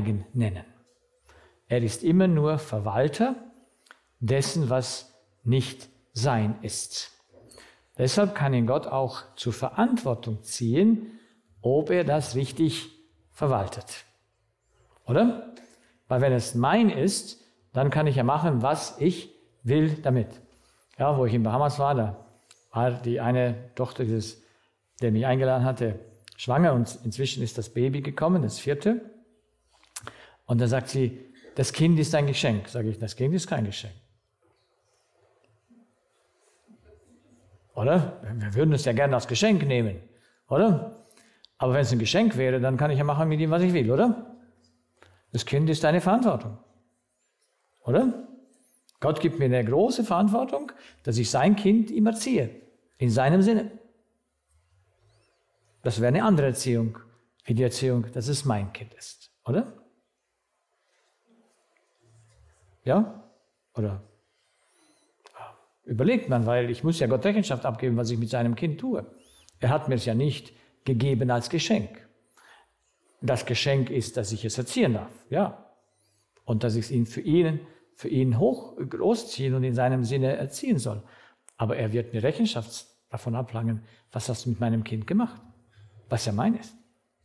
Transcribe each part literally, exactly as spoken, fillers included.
eigen nennen. Er ist immer nur Verwalter dessen, was nicht sein ist. Deshalb kann ihn Gott auch zur Verantwortung ziehen, ob er das richtig verwaltet. Oder? Weil wenn es mein ist, dann kann ich ja machen, was ich will damit. Ja, wo ich in Bahamas war, da war die eine Tochter, dieses, der mich eingeladen hatte, schwanger und inzwischen ist das Baby gekommen, das vierte. Und dann sagt sie, das Kind ist ein Geschenk. Sage ich, das Kind ist kein Geschenk. Oder? Wir würden es ja gerne als Geschenk nehmen, oder? Aber wenn es ein Geschenk wäre, dann kann ich ja machen mit ihm, was ich will, oder? Das Kind ist eine Verantwortung, oder? Gott gibt mir eine große Verantwortung, dass ich sein Kind ihm erziehe, in seinem Sinne. Das wäre eine andere Erziehung, wie die Erziehung, dass es mein Kind ist, oder? Ja? Oder? Überlegt man, weil ich muss ja Gott Rechenschaft abgeben, was ich mit seinem Kind tue. Er hat mir es ja nicht gegeben als Geschenk. Das Geschenk ist, dass ich es erziehen darf, ja. Und dass ich ihn für ihn, für ihn hoch großziehen und in seinem Sinne erziehen soll. Aber er wird mir Rechenschaft davon abverlangen, was hast du mit meinem Kind gemacht, was ja mein ist.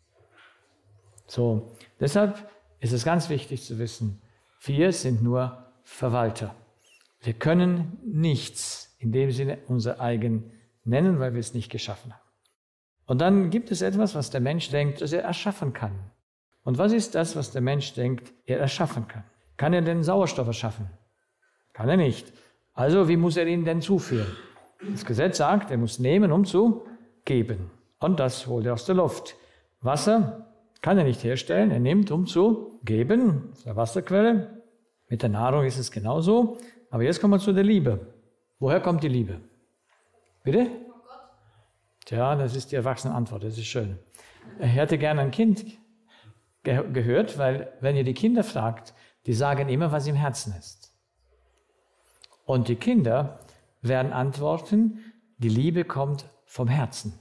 So, deshalb ist es ganz wichtig zu wissen, wir sind nur Verwalter. Wir können nichts in dem Sinne unser eigen nennen, weil wir es nicht geschaffen haben. Und dann gibt es etwas, was der Mensch denkt, dass er erschaffen kann. Und was ist das, was der Mensch denkt, er erschaffen kann? Kann er denn Sauerstoff erschaffen? Kann er nicht. Also wie muss er ihn denn zuführen? Das Gesetz sagt, er muss nehmen, um zu geben. Und das holt er aus der Luft. Wasser kann er nicht herstellen, er nimmt, um zu geben, aus der Wasserquelle. Mit der Nahrung ist es genauso. Aber jetzt kommen wir zu der Liebe. Woher kommt die Liebe? Bitte? Von Gott. Tja, das ist die Erwachsenenantwort, das ist schön. Ich hätte gerne ein Kind ge- gehört, weil wenn ihr die Kinder fragt, die sagen immer, was im Herzen ist. Und die Kinder werden antworten, die Liebe kommt vom Herzen.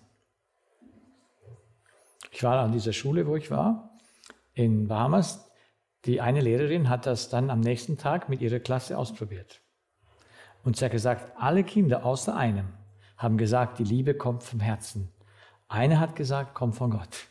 Ich war an dieser Schule, wo ich war, in Bahamas. Die eine Lehrerin hat das dann am nächsten Tag mit ihrer Klasse ausprobiert. Und sie hat gesagt, alle Kinder außer einem haben gesagt, die Liebe kommt vom Herzen. Eine hat gesagt, kommt von Gott.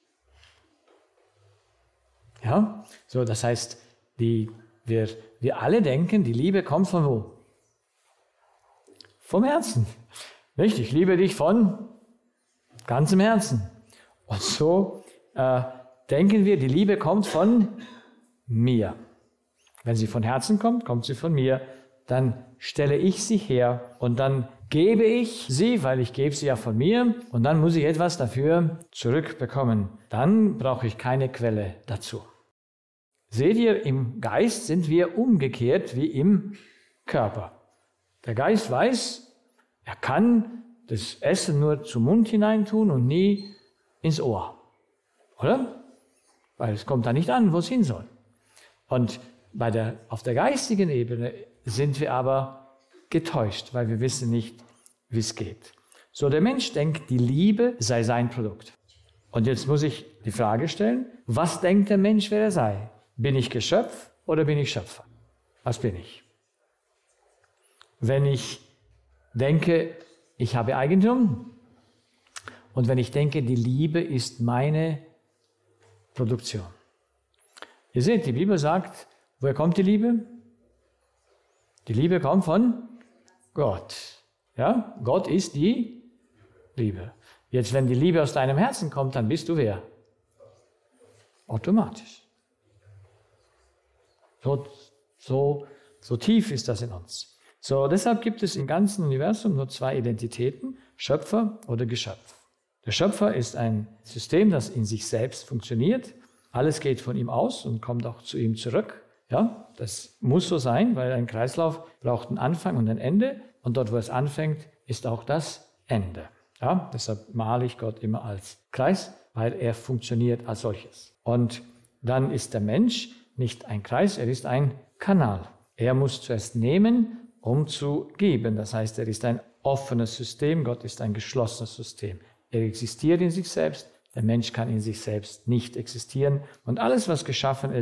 Ja, so das heißt, die, wir, wir alle denken, die Liebe kommt von wo? Vom Herzen. Nicht? Ich liebe dich von ganzem Herzen. Und so äh, denken wir, die Liebe kommt von mir. Wenn sie von Herzen kommt, kommt sie von mir. Dann stelle ich sie her und dann gebe ich sie, weil ich gebe sie ja von mir und dann muss ich etwas dafür zurückbekommen. Dann brauche ich keine Quelle dazu. Seht ihr, im Geist sind wir umgekehrt wie im Körper. Der Geist weiß, er kann das Essen nur zum Mund hineintun und nie ins Ohr. Oder? Weil es kommt da nicht an, wo es hin soll. Und bei der, auf der geistigen Ebene sind wir aber getäuscht, weil wir wissen nicht, wie es geht. So, der Mensch denkt, die Liebe sei sein Produkt. Und jetzt muss ich die Frage stellen, was denkt der Mensch, wer er sei? Bin ich Geschöpf oder bin ich Schöpfer? Was bin ich? Wenn ich denke, ich habe Eigentum und wenn ich denke, die Liebe ist meine Produktion. Ihr seht, die Bibel sagt, woher kommt die Liebe? Die Liebe kommt von Gott. Ja? Gott ist die Liebe. Jetzt, wenn die Liebe aus deinem Herzen kommt, dann bist du wer? Automatisch. So, so, so tief ist das in uns. So, deshalb gibt es im ganzen Universum nur zwei Identitäten, Schöpfer oder Geschöpf. Der Schöpfer ist ein System, das in sich selbst funktioniert. Alles geht von ihm aus und kommt auch zu ihm zurück. Ja, das muss so sein, weil ein Kreislauf braucht einen Anfang und ein Ende. Und dort, wo es anfängt, ist auch das Ende. Ja, deshalb male ich Gott immer als Kreis, weil er funktioniert als solches. Und dann ist der Mensch nicht ein Kreis, er ist ein Kanal. Er muss zuerst nehmen, um zu geben. Das heißt, er ist ein offenes System, Gott ist ein geschlossenes System. Er existiert in sich selbst, der Mensch kann in sich selbst nicht existieren. Und alles, was geschaffen ist,